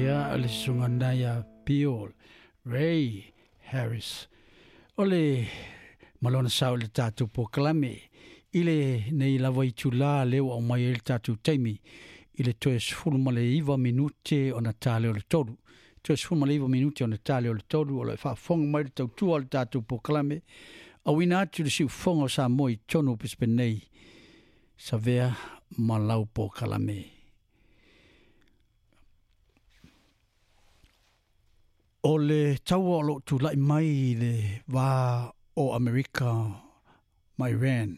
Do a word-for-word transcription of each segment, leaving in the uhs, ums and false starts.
Ia le sunganaya Bill Ray Harris. Ole malona sao le tatu po kalame. Ile nei lava i tula leo au mai le tatu taimi. Ile toe sfulu male iwa minute o na tale o le toru. Toe sfulu male iwa minute o na tale o le toru. O le wha fonga mai le tautua le tatu po kalame. Au ina atu le siu fonga o sa moi tono pispenei. Sa vea malau po kalame. O le taua o lo tu lai mai le wā o Amerika ma Iran.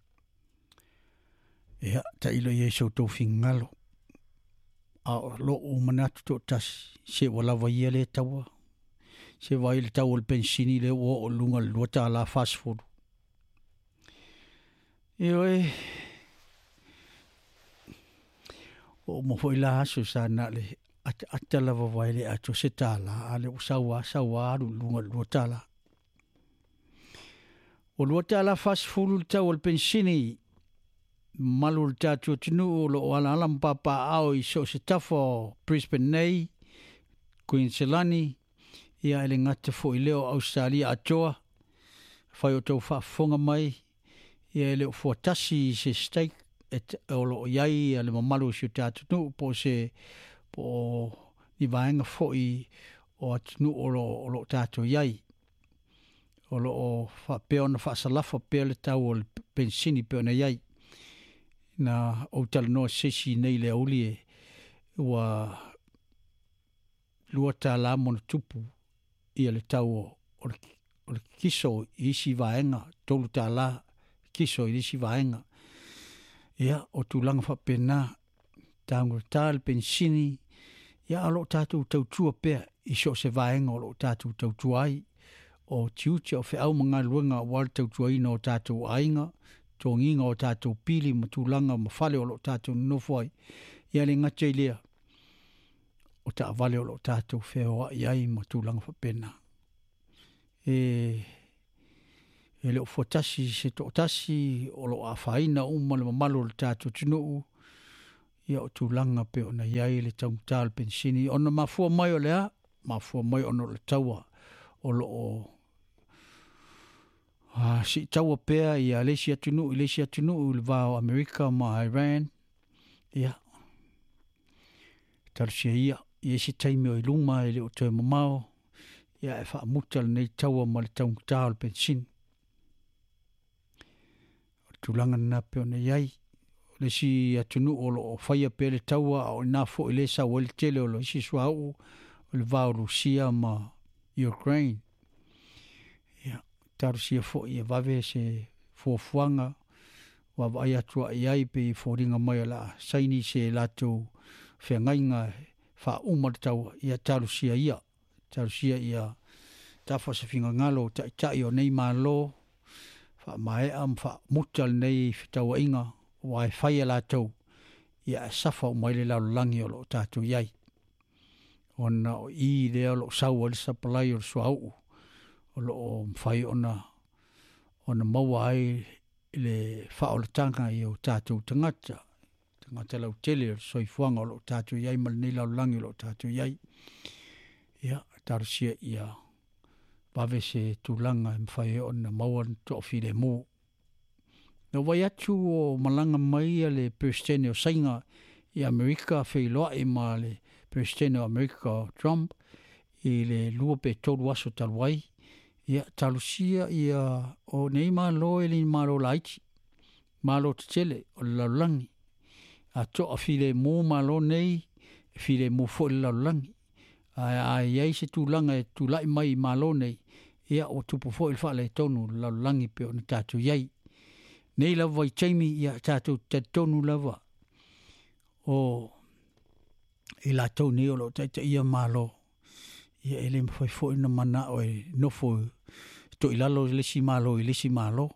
Ea, ta ilo ye so tō fingalo. A lo o manatu tō tasi. Se walawa ia le taua. Se wai le taua le pensini le o o lunga luata la fast food. Eo e. O mo foi la aso sa na le. At atala waile ato setala ale usawa sawa lunga luatala o luatala fast food tawal pensini malul tatu tinu lo ala alam papa au iso setafo Brisbane nei Queenslandi ia ele ngata fo ileo Australia atoa fai o tau fa fonga mai ia ele fo tasi se steak et olo yai ale mamalu si tatu no po se po ni vaenga foi o atunu o lo, o lo tato iai. O lo o fa peo na fa salafa peo le tau o le pensini peo na iai. Na o tala noa sesi nei le aulie ua lua ta la mona tupu ia le tau o, o, le, o le kiso i isi vaenga, tolu ta la kiso i isi vaenga. Ia o tulanga fa pena tango tal pensini ya alo tatu tautua pea iso se vaenga o tatu tautuai o tiutia o fe au mga luenga wal tautuai no tatu ainga tonginga o tatu pili matulanga mafale o tatu nofoi ya le ngate lea o ta vale o tatu feo iai matulanga fa pena e ele o fotasi se totasi o lo afaina uma le mamalo le tatu tunu ia o tūlanga pe ona iai le taumtal pensini. Ona mafua mai o lea, mafua mai ona le taua o lo o ah, si taua pea ia lesia tunu, lesia tunu le vao Amerika ma Iran. Ia. Tarusia ia, ia si taimi o iluma ele o te mamao. Ia e wha mutal nei taua ma le taumtal pensini. O tūlanga na pe ona iai. Le si atunu o lo faya pele taua o na fo ile sa wel tele o lo si swau o le va Rusia ma Ukraine ya tarusia fo ia vave se fo fuanga wa vai atu ai pe fo ringa mai la saini se lato fe ngainga fa uma taua ia tarusia ia tarusia ia tafa se finga ngalo ta ta yo nei malo fa mai am fa mutal nei taua inga wai fai la tau ia safa o mai le lau langi o lo tatu iai. Ona o i lea lo sau o le sapalai o le suau o lo o fai ona ona maua ai le fa o le tanga i o tatu tangata tangata lau tele o soifuanga o lo tatu iai mal nei lau langi o lo tatu iai. Ia tarusia ia pave se tulanga mfai ona maua to file mo. Na wai atu o malanga mai le presidente o sainga i Amerika whailoa e ma le presidente o Amerika Trump i le lua pe tolu aso talwai ia talusia ia o nei malo e li malo laiti malo tele o le laulangi a to a file mo malo nei file mo fo le laulangi a a iai se tūlanga e tūlai mai malo nei ia o tupu fo il fa le tonu laulangi pe o na tatu iai. Nei lava i taimi ia tātou te tonu lava o i la tau nei o lo taita ia malo ia ele mwhai fo ina mana o e nofo to i lalo i lesi malo i lesi malo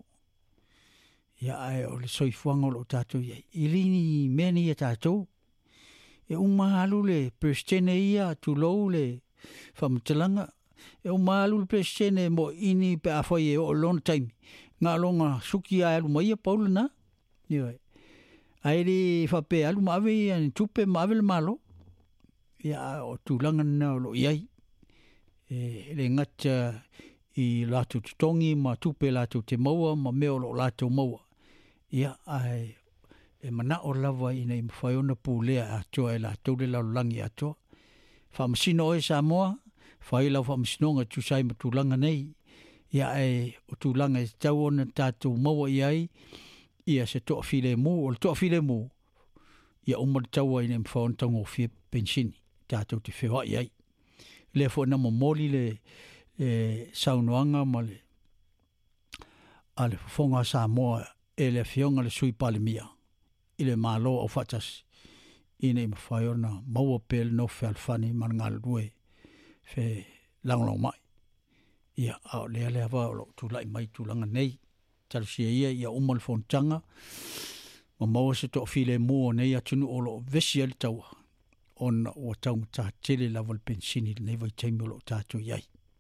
ia ai o le soifuanga o lo tātou ia i lini meni ia tātou e umahalu le prestene ia tu lou le whamtalanga e umahalu le prestene mo ini pe awhai e o lona taimi ngā longa suki a alu mai a paula na. Ioi. Aere whape alu mawe an tupe mawe le malo. ia o tūlanga na o lo iai. E le ngata i lātou tutongi ma tupe lātou te maua ma meo lo lātou maua. Ia ai e mana o lava i nei mwhaiona pūlea atoa e lātou le laulangi atoa. Whamasino o e Samoa, whai lau whamasinonga tūsai ma tūlanga nei. Ia ai o tūlanga e tau ona tātou maua iai, ia se toa while mō, o le toa while mō. Ia umar taua i nei mwhaiona tango whia pensini, tātou te whewa iai. Le fo na momoli le e saunoanga ma le ale fonga Samoa e le fionga le sui palemia i le malo o fatas i nei mawhaiona maua pel no whalfani manangal rue fe langolong mai ia au lea lea wa o tūlai mai tūlanga nei tarusia ia ia umal fontanga ma maua se to file mua nei atunu o lo vesi ali taua on o taunga tā tele laval pensini nei vai taimi o lo tātou iai.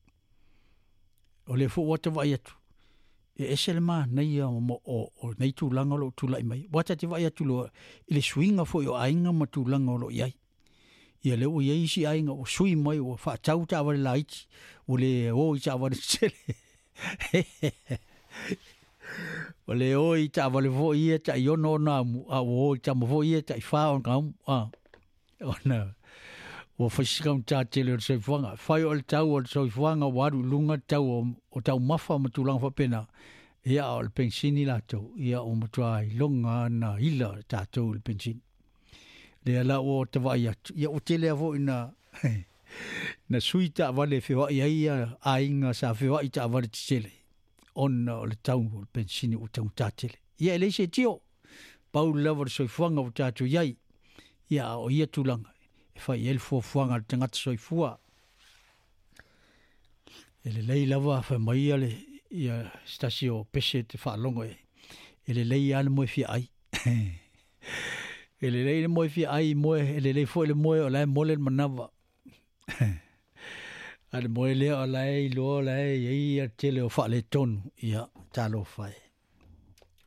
O le fu wata vai atu. E ese le maa nei o, o, o nei tūlanga o lo tūlai mai. Wata te vai atu lo i le suinga fo i o ainga ma tūlanga o lo iai. Ia le o iai isi ainga o sui mai o wha tau ta awale la iti. O le o i ta awale tele. O le o i ta awale fo ia ta i ono na a o i ta mo fo ia ta i wha on kaum. Ah. Ona o fasikam ta tele o soifuanga fai o le tau o soifuanga waru lunga tau o, o tau mafa ma tulang fa pena ia o le pensini la tau ia o matua i longa na ila tātou le pensini le ala o te vai atu ia o tele avo ina na sui ta vale whiwa ia ia a inga sa whiwa i ta vale tele ona o le tau o le pensini o tau ta tele ia ele se tio pau lava le soifuanga o tātou iai ia o ia tulanga e fai el fuafuanga le tangata soifua e le lei lava fai mai ale ia stasi o pese te whaalongo e e le lei ale moe fia ai e le lei moe fia ai moe e le lei fo le moe o lai mole manawa ale moe lea o lai lo lai ia tele o whaale tonu ia talo fai